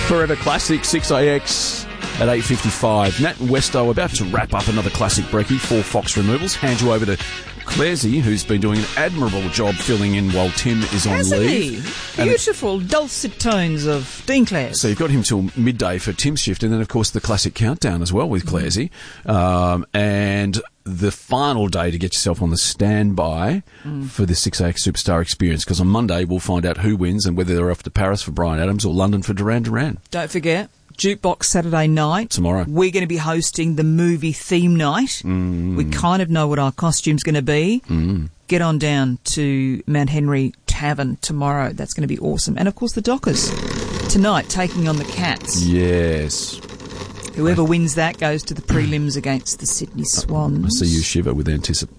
Forever Classic, 6AX at 8:55. Nat and Westo about to wrap up another classic brekkie for Fox Removals. Hand you over to Claresy, who's been doing an admirable job filling in while Tim is on leave. He? Beautiful, dulcet tones of Dean Clares. So you've got him till midday for Tim's shift, and then, of course, the classic countdown as well with Claresy. And the final day to get yourself on the standby for the 6AX Superstar Experience, because on Monday we'll find out who wins and whether they're off to Paris for Bryan Adams or London for Duran Duran. Don't forget, Jukebox Saturday night. Tomorrow. We're going to be hosting the movie theme night. We kind of know what our costume's going to be. Get on down to Mount Henry Tavern tomorrow. That's going to be awesome. And, of course, the Dockers tonight taking on the Cats. Yes. Whoever wins that goes to the prelims against the Sydney Swans. I see you shiver with anticipation.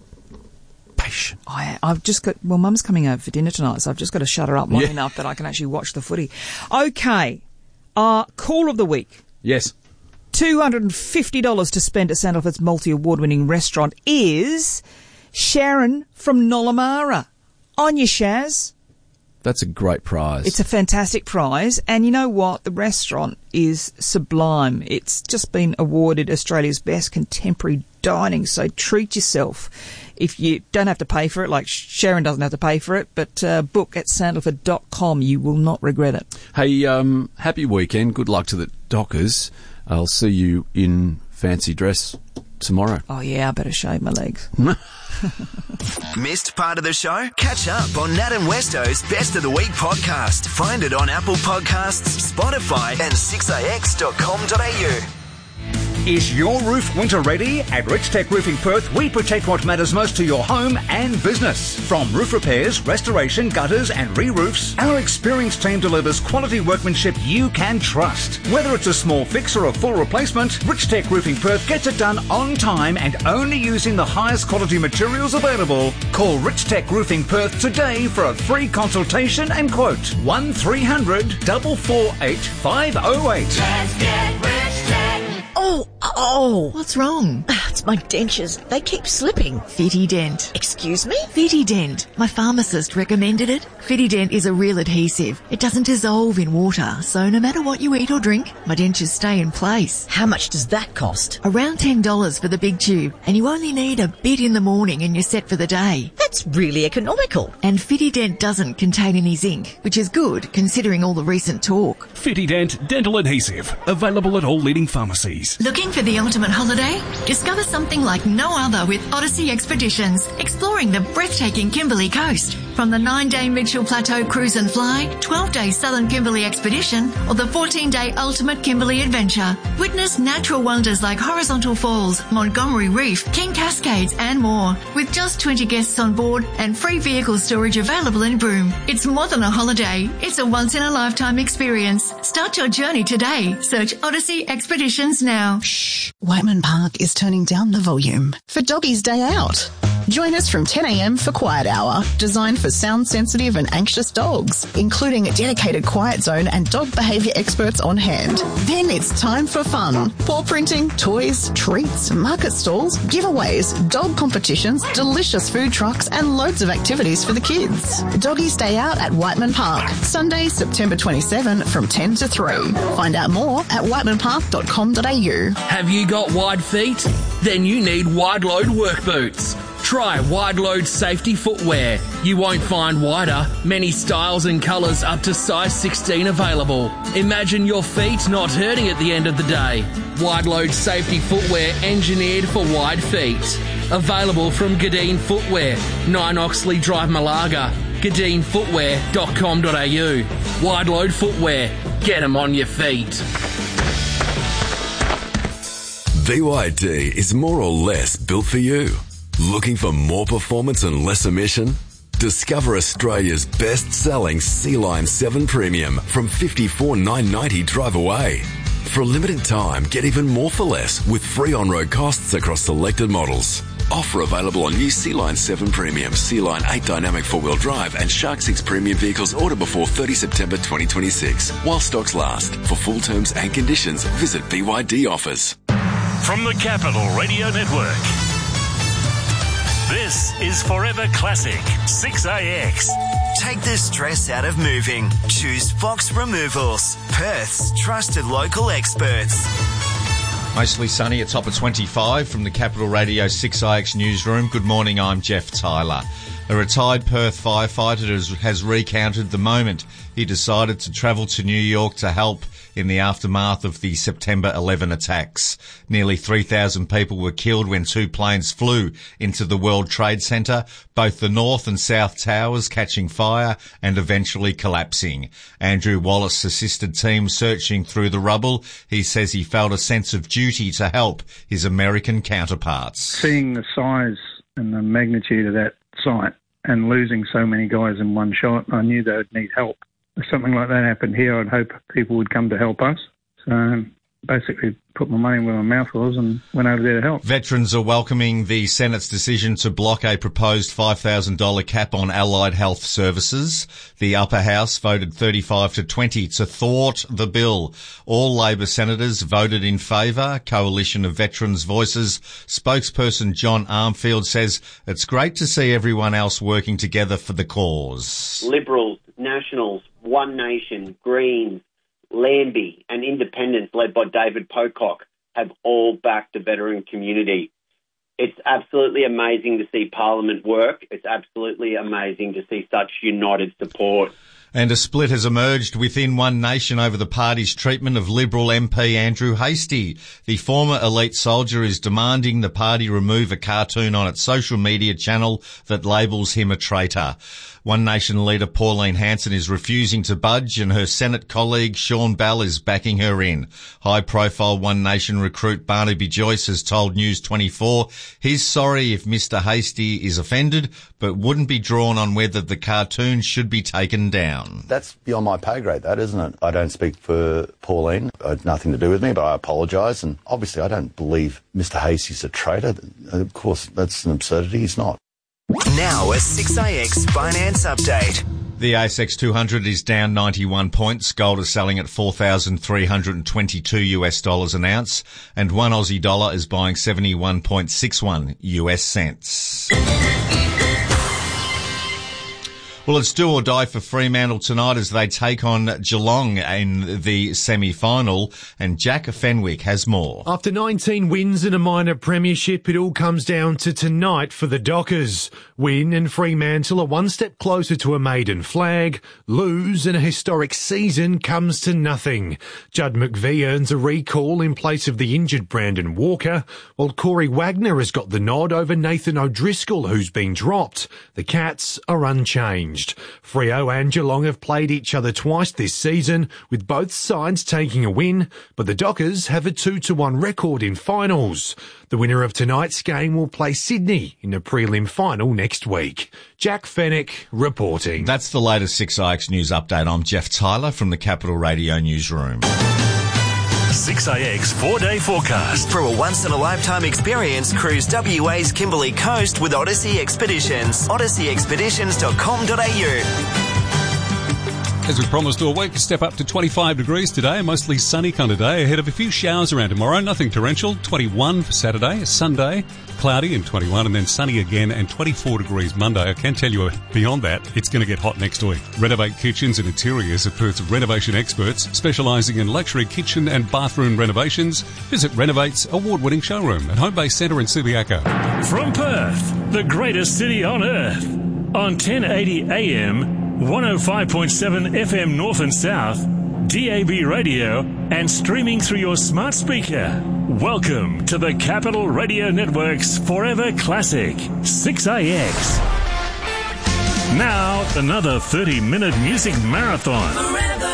I've just got... Well, Mum's coming over for dinner tonight, so I've just got to shut her up long enough that I can actually watch the footy. Okay. Call of the week. Yes. $250 to spend at Sandalford's multi-award-winning restaurant is Sharon from Nollamara. On you, Shaz. That's a great prize. It's a fantastic prize. And you know what? The restaurant is sublime. It's just been awarded Australia's best contemporary dining, so treat yourself. If you don't have to pay for it, like Sharon doesn't have to pay for it, but book at sandalford.com. You will not regret it. Hey, happy weekend. Good luck to the Dockers. I'll see you in fancy dress tomorrow. Oh, yeah, I better shave my legs. Missed part of the show? Catch up on Nat and Westo's Best of the Week podcast. Find it on Apple Podcasts, Spotify and 6AX.com.au. Is your roof winter ready? At Rich Tech Roofing Perth, we protect what matters most to your home and business. From roof repairs, restoration, gutters and re-roofs, our experienced team delivers quality workmanship you can trust. Whether it's a small fix or a full replacement, Rich Tech Roofing Perth gets it done on time and only using the highest quality materials available. Call Rich Tech Roofing Perth today for a free consultation and quote. 1300 448 508. Let's get Rich Tech. Oh, what's wrong? It's my dentures. They keep slipping. Fitident. Excuse me? Fitident. My pharmacist recommended it. Fitident is a real adhesive. It doesn't dissolve in water, so no matter what you eat or drink, my dentures stay in place. How much does that cost? Around $10 for the big tube, and you only need a bit in the morning and you're set for the day. That's really economical. And Fitident doesn't contain any zinc, which is good considering all the recent talk. Fitident Dental Adhesive. Available at all leading pharmacies. Looking for the ultimate holiday? Discover something like no other with Odyssey Expeditions, exploring the breathtaking Kimberley coast. From the 9-day Mitchell Plateau Cruise and Fly, 12-day Southern Kimberley Expedition, or the 14-day Ultimate Kimberley Adventure. Witness natural wonders like Horizontal Falls, Montgomery Reef, King Cascades and more. With just 20 guests on board and free vehicle storage available in Broome. It's more than a holiday. It's a once-in-a-lifetime experience. Start your journey today. Search Odyssey Expeditions now. Shh. Whiteman Park is turning down the volume for Doggy's Day Out. Join us from 10 a.m. for Quiet Hour, designed for sound-sensitive and anxious dogs, including a dedicated quiet zone and dog behaviour experts on hand. Then it's time for fun. Paw printing, toys, treats, market stalls, giveaways, dog competitions, delicious food trucks and loads of activities for the kids. Doggy's Day Out at Whiteman Park, Sunday, September 27 from 10 to 3. Find out more at whitemanpark.com.au. Have you got wide feet? Then you need Wide Load work boots. Try Wide Load safety footwear. You won't find wider, many styles and colours up to size 16 available. Imagine your feet not hurting at the end of the day. Wide Load safety footwear engineered for wide feet. Available from Gadeen Footwear, 9 Oxley Drive, Malaga. GadeenFootwear.com.au. Wide Load Footwear. Get 'em on your feet. BYD is more or less built for you. Looking for more performance and less emission? Discover Australia's best-selling Sea-Line 7 Premium from $54,990 drive away. For a limited time, get even more for less with free on-road costs across selected models. Offer available on new Sea-Line 7 Premium, Sea-Line 8 Dynamic 4-wheel drive and Shark 6 Premium vehicles order before 30 September 2026. While stocks last. For full terms and conditions, visit BYD Offers. From the Capital Radio Network, this is Forever Classic 6AX. Take the stress out of moving. Choose Fox Removals, Perth's trusted local experts. Mostly sunny, a top of 25 from the Capital Radio 6IX newsroom. Good morning, I'm Jeff Tyler. A retired Perth firefighter has recounted the moment he decided to travel to New York to help in the aftermath of the September 11 attacks. Nearly 3,000 people were killed when 2 planes flew into the World Trade Center, both the North and South Towers catching fire and eventually collapsing. Andrew Wallace assisted teams searching through the rubble. He says he felt a sense of duty to help his American counterparts. Seeing the size and the magnitude of that site and losing so many guys in one shot, I knew they would need help. If something like that happened here, I'd hope people would come to help us. So basically put my money where my mouth was and went over there to help. Veterans are welcoming the Senate's decision to block a proposed $5,000 cap on allied health services. The upper house voted 35-20 to thwart the bill. All Labor senators voted in favour. Coalition of Veterans Voices spokesperson John Armfield says it's great to see everyone else working together for the cause. Liberals, Nationals, One Nation, Greens, Lambie and Independents led by David Pocock have all backed the veteran community. It's absolutely amazing to see Parliament work. It's absolutely amazing to see such united support. And a split has emerged within One Nation over the party's treatment of Liberal MP Andrew Hastie. The former elite soldier is demanding the party remove a cartoon on its social media channel that labels him a traitor. One Nation leader Pauline Hanson is refusing to budge and her Senate colleague Sean Bell is backing her in. High-profile One Nation recruit Barnaby Joyce has told News 24 he's sorry if Mr Hastie is offended, but wouldn't be drawn on whether the cartoon should be taken down. That's beyond my pay grade, that, isn't it? I don't speak for Pauline. It had nothing to do with me, but I apologise. And obviously I don't believe Mr Hastie's a traitor. Of course, that's an absurdity. He's not. Now a 6IX finance update. The ASX 200 is down 91 points. Gold is selling at $4,322 an ounce, and one Aussie dollar is buying 71.61 US cents. Well, it's do or die for Fremantle tonight as they take on Geelong in the semi-final, and Jack Fenwick has more. After 19 wins and a minor premiership, it all comes down to tonight for the Dockers. Win and Fremantle are one step closer to a maiden flag. Lose and a historic season comes to nothing. Judd McVie earns a recall in place of the injured Brandon Walker, while Corey Wagner has got the nod over Nathan O'Driscoll, who's been dropped. The Cats are unchanged. Freo and Geelong have played each other twice this season, with both sides taking a win, but the Dockers have a 2-1 record in finals. The winner of tonight's game will play Sydney in a prelim final next week. Jack Fenwick reporting. That's the latest 6IX News Update. I'm Jeff Tyler from the Capital Radio Newsroom. 6IX 4-day forecast. For a once-in-a-lifetime experience, cruise WA's Kimberley Coast with Odyssey Expeditions. odysseyexpeditions.com.au. As we promised all week, step up to 25 degrees today, mostly sunny kind of day, ahead of a few showers around tomorrow, nothing torrential, 21 for Saturday, Sunday, cloudy and 21, and then sunny again and 24 degrees Monday. I can tell you beyond that, it's going to get hot next week. Renovate Kitchens and Interiors are Perth's renovation experts, specialising in luxury kitchen and bathroom renovations. Visit Renovate's award-winning showroom at Homebase Centre in Subiaco. From Perth, the greatest city on earth, on 1080 AM, 105.7 FM North and South, DAB radio, and streaming through your smart speaker. Welcome to the Capital Radio Network's Forever Classic, 6IX. Now, another 30-minute music marathon.